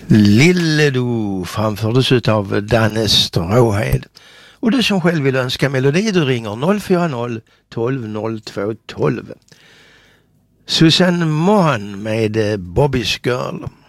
Lille du framfördes av Danne Stråhed. Och du som själv vill önska melodi, du ringer 040 12 02 12. Susanne Mohan med Bobby's Girl.